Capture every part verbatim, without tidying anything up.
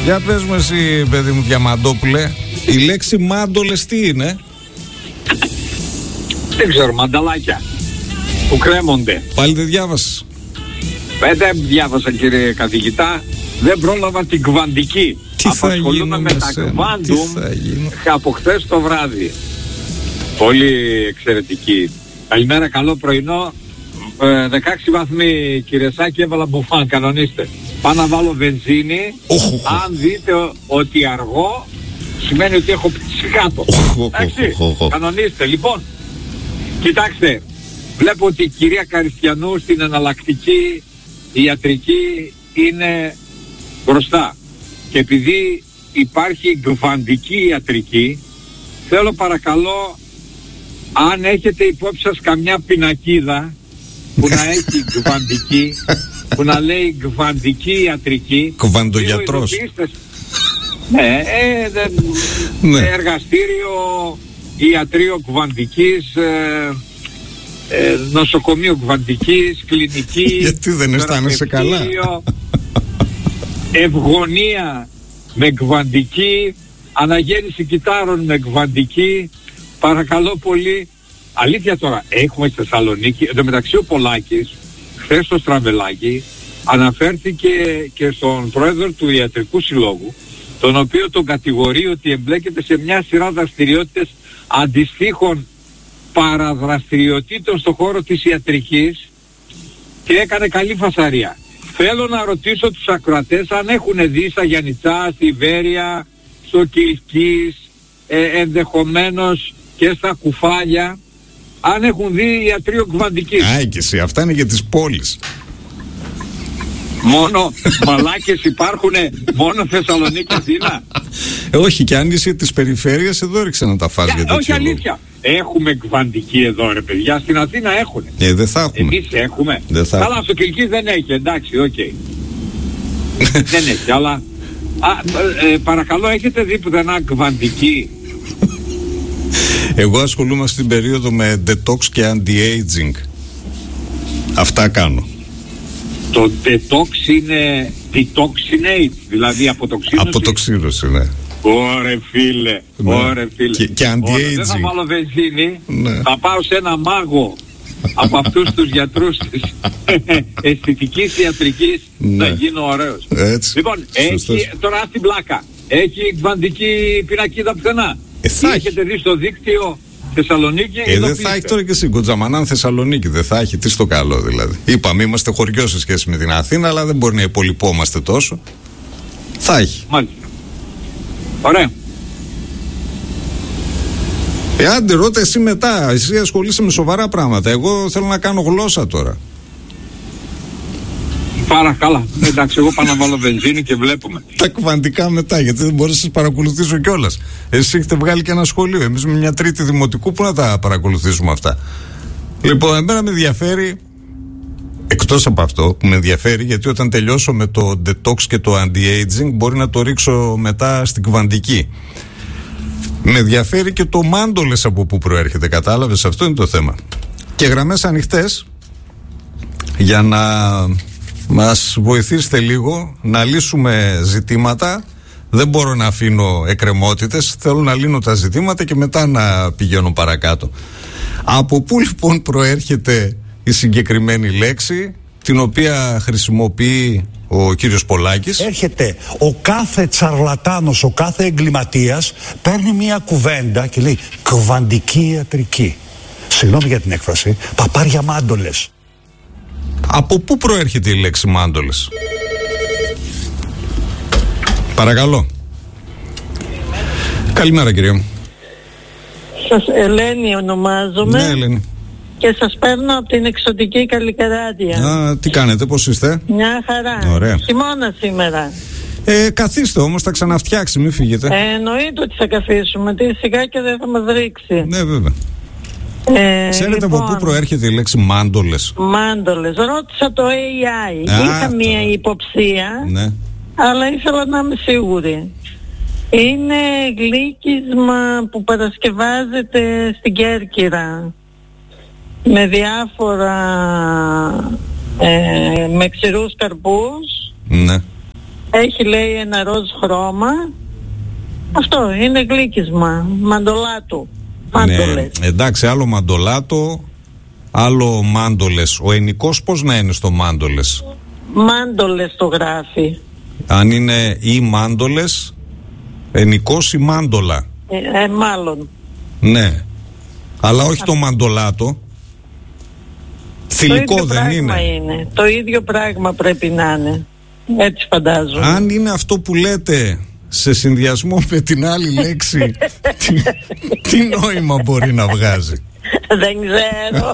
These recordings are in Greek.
Για πες μου εσύ, παιδί μου Διαμαντόπουλε, η λέξη μάντολες τι είναι? Δεν ξέρω, μανταλάκια που κρέμονται. Πάλι δεν διάβασες? Ε, δεν διάβασα, κύριε καθηγητά. Δεν πρόλαβα την κβαντική. Τι θα Απασχολούμαι με τα κβάντουμ από χθες το βράδυ. Πολύ εξαιρετική. Καλημέρα, καλό πρωινό. ε, δεκαέξι βαθμοί, κύριε Σάκη, έβαλα μπουφάν, κανονίστε. Πάω να βάλω βενζίνη. oh, Αν δείτε ο, ότι αργό, σημαίνει ότι έχω πέσει κάτω. Εντάξει, κανονίστε. Λοιπόν, κοιτάξτε, βλέπω ότι η κυρία Καριστιανού στην εναλλακτική ιατρική είναι μπροστά. Και επειδή υπάρχει γκβαντική ιατρική, θέλω παρακαλώ, αν έχετε υπόψη σας καμιά πινακίδα που να έχει γκβαντική, που να λέει γκβαντική ιατρική, κβαντογιατρός. Ναι, ε, δε, ναι. Εργαστήριο ιατρείο κβαντικής, ε, ε, νοσοκομείο κβαντικής, κλινική. Γιατί δεν αισθάνεσαι καλά? Ευγονία με κβαντική, αναγέννηση κυτάρων με κβαντική. Παρακαλώ πολύ. Αλήθεια τώρα, έχουμε στη Θεσσαλονίκη. Εν τω μεταξύ ο Πολάκης χθες στο Στραβελάκι αναφέρθηκε και στον πρόεδρο του Ιατρικού Συλλόγου, τον οποίο τον κατηγορεί ότι εμπλέκεται σε μια σειρά δραστηριότητες αντιστοίχων παραδραστηριοτήτων στον χώρο της ιατρικής, και έκανε καλή φασαρία. Θέλω να ρωτήσω τους ακροατές αν έχουν δει στα Γιαννιτσά, στη Βέρεια, στο Κιλκής, ε, ενδεχομένως και στα Κουφάλια, αν έχουν δει ιατρείο κβαντικής. Α, και εσύ, αυτά είναι για τις πόλεις. Μόνο μαλάκες υπάρχουνε, μόνο Θεσσαλονίκη, Αθήνα. Ε, όχι, και αν είσαι της περιφέρειας, εδώ ρίξε να τα φας. Για, όχι, αλήθεια. Έχουμε κβαντική εδώ, ρε παιδιά. Στην Αθήνα έχουνε. Ε, δεν θα έχουμε. Εμείς έχουμε. Δεν θα... Καλά, στο Κιλκής δεν έχει, εντάξει, οκ. Okay. Δεν έχει, αλλά... Α, ε, παρακαλώ, έχετε δει πουθενά κβαντική? Εγώ ασχολούμαι στην περίοδο με detox και anti-aging. Αυτά κάνω. Το detox είναι detoxinate, δηλαδή αποτοξίνωση. Αποτοξίνωση, ναι. Ωρε φίλε, ναι. Ωρε φίλε. Και, και anti-aging. Δεν θα βάλω βενζίνη, ναι. Θα πάω σε ένα μάγο από αυτούς τους γιατρούς της αισθητικής ιατρικής, ναι. Να γίνω ωραίος. Έτσι. Λοιπόν, έχει, τώρα στην πλάκα, έχει κβαντική πινακίδα πουθενά? Ε, θα έχετε δει στο δίκτυο Θεσσαλονίκη? Ε, δεν θα έχει τώρα και εσύ Κοντζαμανάν Θεσσαλονίκη, δεν θα έχει. Τι στο καλό δηλαδή. Είπαμε, είμαστε χωριό σε σχέση με την Αθήνα, αλλά δεν μπορεί να υπολοιπόμαστε τόσο. Θα έχει. Μάλιστα. Ωραία. Ε, άντε ρώτα εσύ μετά. Εσύ ασχολείσαι με σοβαρά πράγματα. Εγώ θέλω να κάνω γλώσσα τώρα. Παρακαλά. Εντάξει, εγώ πάω να βάλω βενζίνη και βλέπουμε. Τα κβαντικά μετά, γιατί δεν μπορώ να σας παρακολουθήσω κιόλας. Εσείς έχετε βγάλει και ένα σχολείο. Εμείς με μια τρίτη δημοτικού, πού να τα παρακολουθήσουμε αυτά? Λοιπόν, εμένα με ενδιαφέρει, εκτός από αυτό που με ενδιαφέρει, γιατί όταν τελειώσω με το detox και το anti-aging μπορεί να το ρίξω μετά στην κβαντική. Με ενδιαφέρει και το μάντολες από πού προέρχεται, κατάλαβες? Αυτό είναι το θέμα. Και γραμμές ανοιχτές για να μας βοηθήσετε λίγο να λύσουμε ζητήματα. Δεν μπορώ να αφήνω εκκρεμότητες. Θέλω να λύνω τα ζητήματα και μετά να πηγαίνω παρακάτω. Από πού λοιπόν προέρχεται η συγκεκριμένη λέξη, την οποία χρησιμοποιεί ο κύριος Πολάκης? Έρχεται ο κάθε τσαρλατάνος, ο κάθε εγκληματίας, παίρνει μια κουβέντα και λέει κβαντική ιατρική. Συγγνώμη για την έκφραση, παπάρια μάντολες. Από πού προέρχεται η λέξη μάντολες? Παρακαλώ. Καλημέρα κυρία μου. Σας Ελένη ονομάζομαι. Ναι, Ελένη. Και σας παίρνω από την εξωτική Καλλικράτεια. Α, τι κάνετε, πώς είστε? Μια χαρά. Ωραία. Χειμώνα σήμερα. Ε, καθίστε όμως, θα ξαναφτιάξει, μην φύγετε. Ε, εννοείται ότι θα καθίσουμε, τι σιγά και δεν θα μας ρίξει. Ναι, βέβαια. Ε, Ξέρετε λοιπόν, από πού προέρχεται η λέξη μάντολες? Μάντολες. Ρώτησα το έι άι. Α, είχα το... μία υποψία, ναι, αλλά ήθελα να είμαι σίγουρη. Είναι γλύκισμα που παρασκευάζεται στην Κέρκυρα με διάφορα ε, με ξηρούς καρπούς. Ναι. Έχει, λέει, ένα ροζ χρώμα. Αυτό είναι γλύκισμα. Μαντολάτο. Μάντολες. Ναι, εντάξει, άλλο μαντολάτο, άλλο μάντολες. Ο ενικός πώς να είναι στο μάντολες? Μάντολες το γράφει. Αν είναι ή μάντολες, ενικός ή μάντολα. Ε, ε, μάλλον. Ναι. Αλλά όχι το μαντολάτο. Θηλυκό δεν είναι. είναι. Το ίδιο πράγμα πρέπει να είναι. Έτσι φαντάζομαι. Αν είναι αυτό που λέτε σε συνδυασμό με την άλλη λέξη, τι, τι νόημα μπορεί να βγάζει? Δεν ξέρω.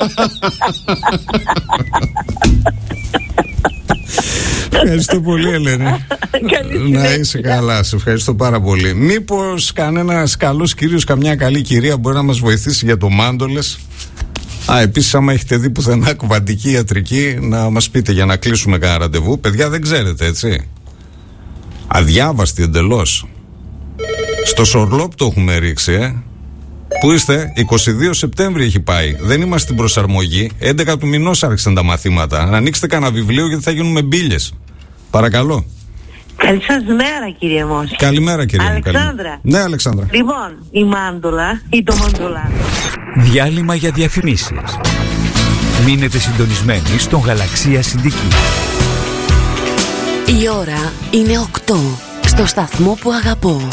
Ευχαριστώ πολύ, Ελένη. Να είσαι καλά, σε ευχαριστώ πάρα πολύ. Μήπως κανένας καλός κύριος, καμιά καλή κυρία μπορεί να μας βοηθήσει για το μάντολες? Α, επίσης, άμα έχετε δει πουθενά κουβαντική ιατρική, να μας πείτε για να κλείσουμε κανένα ραντεβού. Παιδιά, δεν ξέρετε, έτσι. Αδιάβαστη εντελώς. Στο Σορλόπ το έχουμε ρίξει, ε. Πού είστε? είκοσι δύο Σεπτέμβρη έχει πάει. Δεν είμαστε στην προσαρμογή. έντεκα του μηνός άρχισαν τα μαθήματα. Να ανοίξετε κανένα βιβλίο, γιατί θα γίνουμε μπίλιες. Παρακαλώ. Καλή σας μέρα, κύριε Μόση. Καλημέρα, κύριε Αλεξάνδρα. Ναι, Αλεξάνδρα. Λοιπόν, η μάντολα ή το μαντολάτο. Διάλειμμα για διαφημίσεις. Μείνετε συντονισμένοι στον Γαλαξία Συντική. Η ώρα είναι οκτώ. Στο σταθμό που αγαπώ.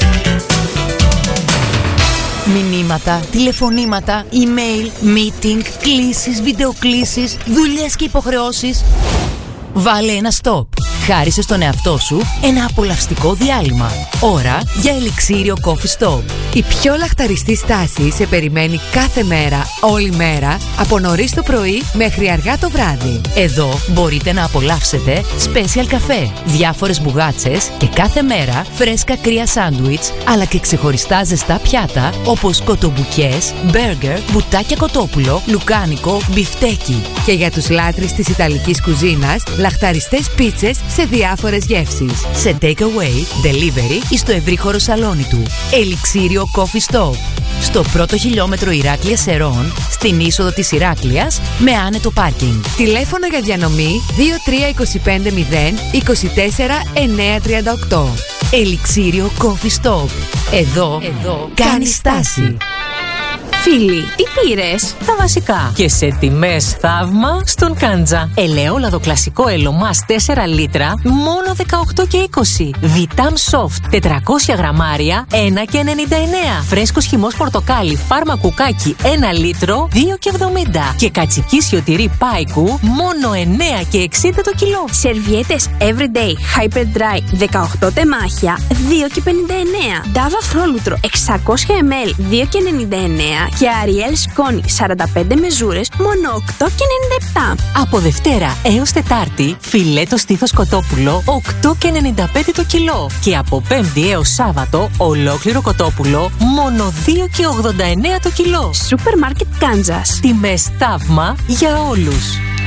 Μηνύματα, τηλεφωνήματα, email, meeting, κλήσεις, βιντεοκλήσεις, δουλειές και υποχρεώσεις. Βάλε ένα stop. Χάρισε στον εαυτό σου ένα απολαυστικό διάλειμμα. Ώρα για Ελιξίριο Coffee Stop. Η πιο λαχταριστή στάση σε περιμένει κάθε μέρα, όλη μέρα, από νωρίς το πρωί μέχρι αργά το βράδυ. Εδώ μπορείτε να απολαύσετε special καφέ, διάφορες μπουγάτσες και κάθε μέρα φρέσκα κρύα σάντουιτς, αλλά και ξεχωριστά ζεστά πιάτα όπως κοτομπουκές, μπέργκερ, μπουτάκια κοτόπουλο, λουκάνικο, μπιφτέκι. Και για τους λάτρεις της ιταλικής κουζίνας, λαχταριστές πίτσες σε διάφορες γεύσεις. Σε takeaway, delivery ή στο ευρύχωρο σαλόνι του. Ελιξίριο Coffee Stop. Στο πρώτο χιλιόμετρο Ηράκλειας Σερών, στην είσοδο της Ηράκλειας, με άνετο πάρκινγκ. Τηλέφωνο για διανομή δύο τρία δύο πέντε μηδέν είκοσι τέσσερα εννιακόσια τριάντα οκτώ. Ελιξίριο Coffee Stop. Εδώ, Εδώ κάνει στάση. Φίλοι, τι πήρες? Τα βασικά. Και σε τιμές θαύμα στον Κάντζα. Ελαιόλαδο κλασικό Ελομάς τέσσερα λίτρα, μόνο δεκαοκτώ και είκοσι. Vitam Soft τετρακόσια γραμμάρια, ένα και ενενήντα εννέα. Φρέσκος χυμός πορτοκάλι φάρμα κουκάκι ένα λίτρο, δύο και εβδομήντα. Και κατσική σιωτηρή πάικου, μόνο εννέα και εξήντα το κιλό. Σερβιέτες Everyday Hyper Dry δεκαοκτώ τεμάχια, δύο και πενήντα εννέα. Dava φρόλουτρο εξακόσια μιλιλίτρα, δύο και ενενήντα εννέα. Και Ariel σκόνη σαράντα πέντε μεζούρες, μόνο οκτώ και ενενήντα επτά. Από Δευτέρα έως Τετάρτη, φιλέτο στήθος κοτόπουλο οκτώ και ενενήντα πέντε το κιλό. Και από Πέμπτη έως Σάββατο, ολόκληρο κοτόπουλο μόνο δύο και ογδόντα εννέα το κιλό. Σούπερ Μάρκετ Κάνζας. Τιμές θαύμα για όλους.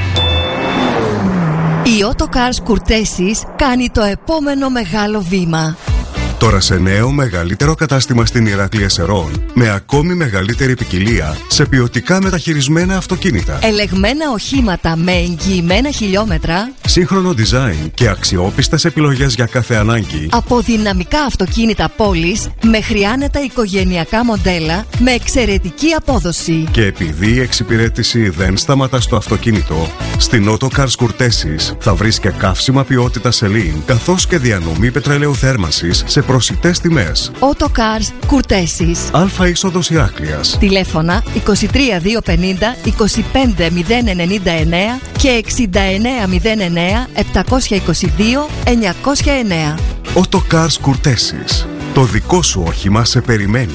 Η Auto Cars Courtesies κάνει το επόμενο μεγάλο βήμα. Τώρα σε νέο μεγαλύτερο κατάστημα στην Ηράκλεια Σερών, με ακόμη μεγαλύτερη ποικιλία σε ποιοτικά μεταχειρισμένα αυτοκίνητα. Ελεγμένα οχήματα με εγγυημένα χιλιόμετρα. Σύγχρονο design και αξιόπιστες επιλογές για κάθε ανάγκη. Από δυναμικά αυτοκίνητα πόλης μέχρι άνετα οικογενειακά μοντέλα με εξαιρετική απόδοση. Και επειδή η εξυπηρέτηση δεν σταματά στο αυτοκίνητο, στην Auto Cars Courtesies θα βρεις και καύσιμα ποιότητα Σελήν, καθώς και διανομή πετρελαίου θέρμανσης σε προσιτές τιμές. Auto Cars Courtesies. Αλφα είσοδος Ηράκλειας. Τηλέφωνα είκοσι τρία δύο πενήντα είκοσι πέντε μηδέν ενενήντα εννέα και εξήντα εννέα μηδέν εννέα επτακόσια είκοσι δύο εννιακόσια εννέα. Auto Cars Courtesies. Το δικό σου όχημα σε περιμένει.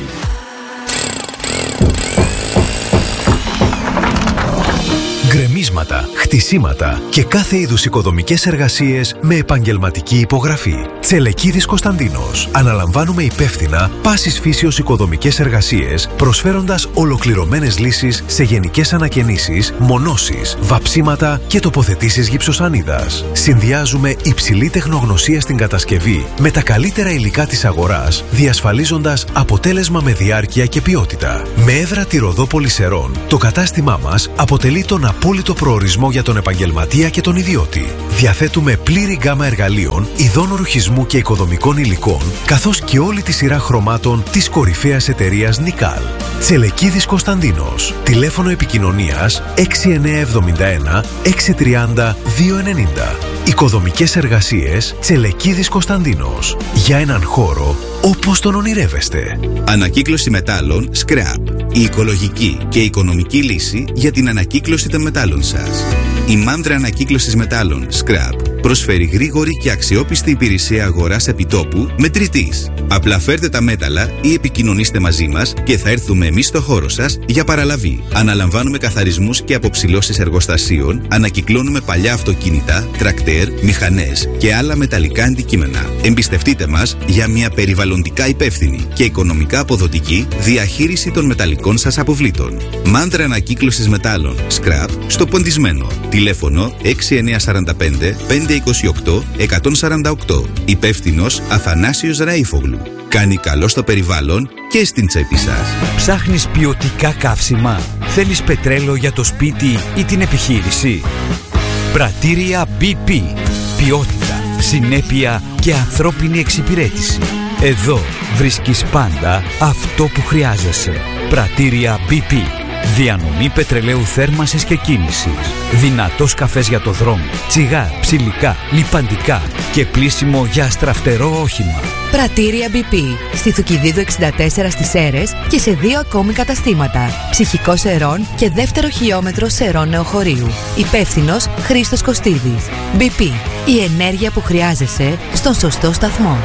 Γκρεμίσματα, χτισήματα και κάθε είδους οικοδομικές εργασίες με επαγγελματική υπογραφή. Τσελεκίδης Κωνσταντίνος. Αναλαμβάνουμε υπεύθυνα πάσης φύσεως οικοδομικές εργασίες, προσφέροντας ολοκληρωμένες λύσεις σε γενικές ανακαινήσεις, μονώσεις, βαψίματα και τοποθετήσεις γυψοσανίδας. Συνδυάζουμε υψηλή τεχνογνωσία στην κατασκευή με τα καλύτερα υλικά της αγοράς, διασφαλίζοντας αποτέλεσμα με διάρκεια και ποιότητα. Με έδρα τη Ροδόπολη Σερών, το κατάστημά μας αποτελεί τον απόλυτο προορισμό για τον επαγγελματία και τον ιδιώτη. Διαθέτουμε πλήρη γκάμα εργαλείων, ειδών ρουχισμού και οικοδομικών υλικών, καθώς και όλη τη σειρά χρωμάτων της κορυφαίας εταιρείας Νικάλ. Τσελεκίδης Κωνσταντίνος. Τηλέφωνο επικοινωνίας έξι εννιά εβδομήντα ένα έξι τριάντα δύο ενενήντα. Οικοδομικές εργασίες Τσελεκίδης Κωνσταντίνος. Για έναν χώρο όπως τον ονειρεύεστε. Ανακύκλωση μετάλλων Scrap. Η οικολογική και οικονομική λύση για την ανακύκλωση των μετάλλων σας. Η Μάνδρα Ανακύκλωσης Μετάλλων Scrap προσφέρει γρήγορη και αξιόπιστη υπηρεσία αγοράς επιτόπου μετρητής. Απλά φέρτε τα μέταλλα ή επικοινωνήστε μαζί μας και θα έρθουμε εμείς στο χώρο σας για παραλαβή. Αναλαμβάνουμε καθαρισμούς και αποψηλώσεις εργοστασίων, ανακυκλώνουμε παλιά αυτοκίνητα, τρακτέρ, μηχανές και άλλα μεταλλικά αντικείμενα. Εμπιστευτείτε μας για μια περιβαλλοντικά υπεύθυνη και οικονομικά αποδοτική διαχείριση των μεταλλικών σας αποβλήτων. Μάνδρα Ανακύκλωσης Μετάλλων Scrap στο Ποντισμένο. Τηλέφωνο έξι εννιά τέσσερα πέντε πέντε δύο οκτώ ένα τέσσερα οκτώ. Υπεύθυνος Αθανάσιος Ραΐφογλου. Κάνει καλό στο περιβάλλον και στην τσέπη σας. Ψάχνεις ποιοτικά καύσιμα? Θέλεις πετρέλαιο για το σπίτι ή την επιχείρηση? Πρατήρια μπι πι. Ποιότητα, συνέπεια και ανθρώπινη εξυπηρέτηση. Εδώ βρίσκεις πάντα αυτό που χρειάζεσαι. Πρατήρια μπι πι. Διανομή πετρελαίου θέρμανσης και κίνησης. Δυνατός καφές για το δρόμο. Τσιγάρ, ψηλικά, λιπαντικά και πλύσιμο για αστραφτερό όχημα. Πρατήρια μπι πι. Στη Θουκυδίδου εξήντα τέσσερα στις Σέρρες και σε δύο ακόμη καταστήματα. Ψυχικός Σερών και δεύτερο χιλιόμετρο Σερών Νεοχωρίου. Υπεύθυνος Χρήστος Κωστίδης. μπι πι. Η ενέργεια που χρειάζεσαι στον σωστό σταθμό.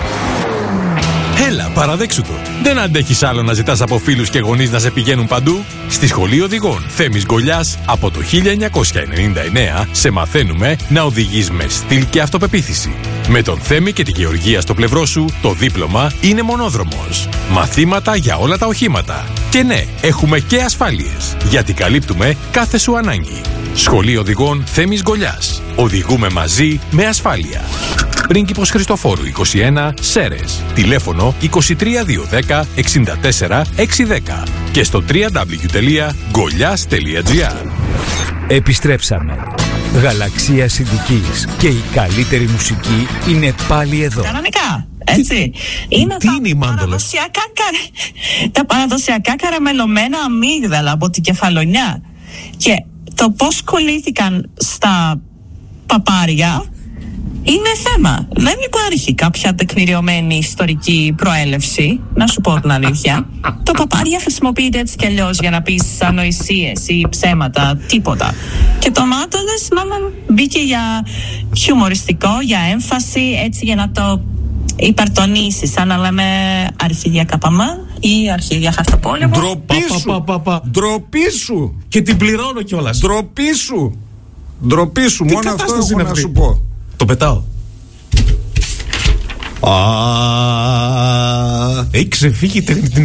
Έλα, παραδέξου το. Δεν αντέχεις άλλο να ζητάς από φίλους και γονείς να σε πηγαίνουν παντού? Στη Σχολή Οδηγών Θέμης Γκολιάς από το χίλια εννιακόσια ενενήντα εννέα σε μαθαίνουμε να οδηγείς με στυλ και αυτοπεποίθηση. Με τον Θέμη και τη Γεωργία στο πλευρό σου, το δίπλωμα είναι μονόδρομος. Μαθήματα για όλα τα οχήματα. Και ναι, έχουμε και ασφάλειες, γιατί καλύπτουμε κάθε σου ανάγκη. Σχολή Οδηγών Θέμης Γκολιάς. Οδηγούμε μαζί με ασφάλεια. Πρίγκιπος Χριστοφόρου είκοσι ένα, Σέρρες. Τηλέφωνο είκοσι τρία διακόσια δέκα εξήντα τέσσερα εξακόσια δέκα και στο double-u double-u double-u τελεία γκολιάς τελεία τζι άρ. Επιστρέψαμε. Γαλαξία Συνδικής και η καλύτερη μουσική είναι πάλι εδώ. Κανονικά, έτσι. Είναι Τι τα, είναι η παραδοσιακά, τα παραδοσιακά καραμελωμένα αμύγδαλα από την Κεφαλονιά. Και το πώς κολλήθηκαν στα παπάρια είναι θέμα. Δεν υπάρχει κάποια τεκμηριωμένη ιστορική προέλευση, να σου πω την αλήθεια. Το παπάρια χρησιμοποιείται έτσι κι αλλιώς για να πεις ανοησίες ή ψέματα, τίποτα. Και το μάτωδες μάλλον μπήκε για χιουμοριστικό, για έμφαση, έτσι για να το υπαρτονίσεις, σαν να λέμε αρχίδια καπαμά ή αρχίδια χαρτοπόλεμο. Ντροπή σου! Ντροπή σου! Και την πληρώνω κιόλας. Ντροπή σου! Ντροπή σου, μόνο αυτό έχω να σου πω. Το πετάω. Α, έχει ξεφύγει την